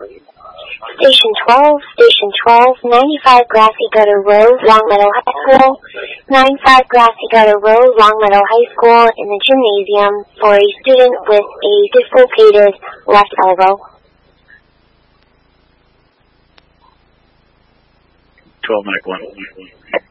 Station 95 Grassy Gutter Road, Longmeadow High School. 95 Grassy Gutter Road, Longmeadow High School, in the gymnasium for a student with a dislocated left elbow. 12 Mike 1.